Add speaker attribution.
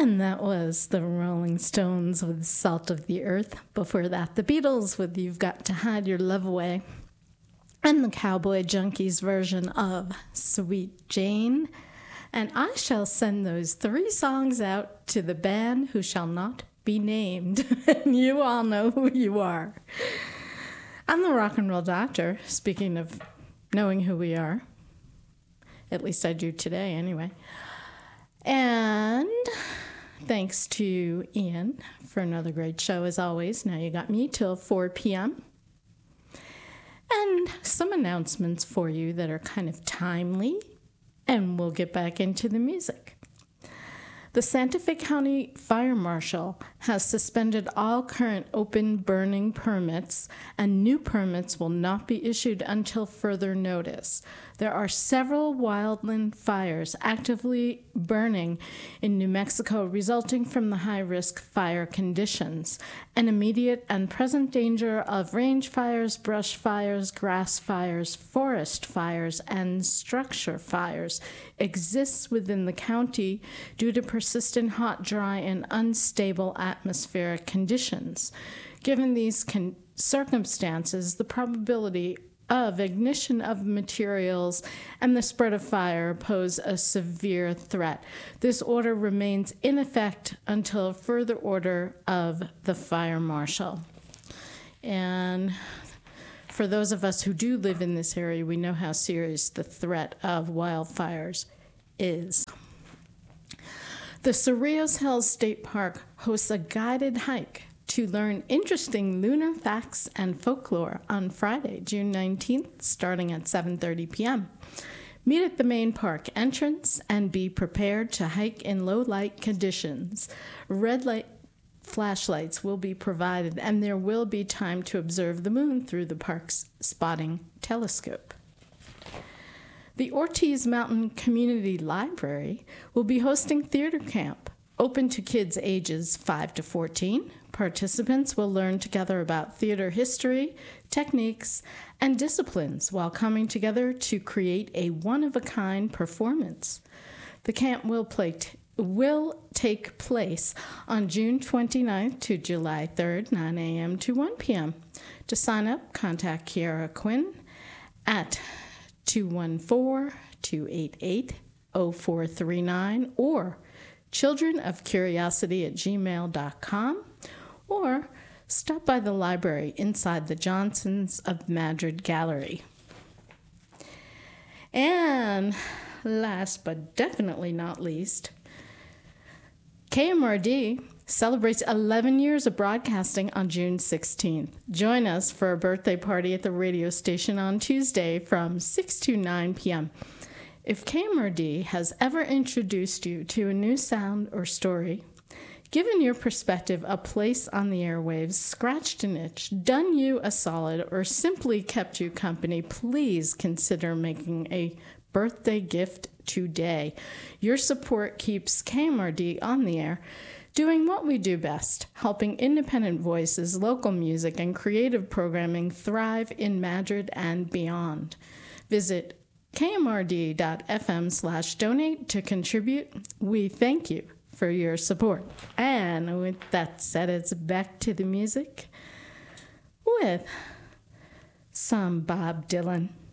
Speaker 1: And that was the Rolling Stones with Salt of the Earth. Before that, the Beatles with You've Got to Hide Your Love Away. And the Cowboy Junkies version of Sweet Jane. And I shall send those 3 songs out to the band who shall not be named. And you all know who you are. I'm the Rock and Roll Doctor, speaking of knowing who we are. At least I do today, anyway. And thanks to Ian for another great show, as always. Now you got me till 4 p.m. And some announcements for you that are kind of timely, and we'll get back into the music. The Santa Fe County Fire Marshal has suspended all current open burning permits, and new permits will not be issued until further notice. There are several wildland fires actively burning in New Mexico, resulting from the high-risk fire conditions. An immediate and present danger of range fires, brush fires, grass fires, forest fires, and structure fires exists within the county due to persistent hot, dry, and unstable atmospheric conditions. Given these circumstances, the probability of ignition of materials and the spread of fire pose a severe threat. This order remains in effect until further order of the fire marshal. And for those of us who do live in this area, we know how serious the threat of wildfires is. The Cerrillos Hills State Park hosts a guided hike to learn interesting lunar facts and folklore on Friday, June 19th, starting at 7:30 p.m. Meet at the main park entrance and be prepared to hike in low-light conditions. Red light flashlights will be provided, and there will be time to observe the moon through the park's spotting telescope. The Ortiz Mountain Community Library will be hosting theater camp, open to kids ages 5 to 14. Participants will learn together about theater history, techniques, and disciplines while coming together to create a one-of-a-kind performance. The camp will take place on June 29th to July 3rd, 9 a.m. to 1 p.m. To sign up, contact Kiara Quinn at 214-288-0439 or childrenofcuriosity@gmail.com, or stop by the library inside the Johnsons of Madrid Gallery. And last but definitely not least, KMRD celebrates 11 years of broadcasting on June 16th. Join us for a birthday party at the radio station on Tuesday from 6 to 9 p.m. If KMRD has ever introduced you to a new sound or story, given your perspective a place on the airwaves, scratched an itch, done you a solid, or simply kept you company, please consider making a birthday gift today. Your support keeps KMRD on the air, doing what we do best, helping independent voices, local music, and creative programming thrive in Madrid and beyond. Visit kmrd.fm/donate to contribute. We thank you for your support. And with that said, it's back to the music with some Bob Dylan.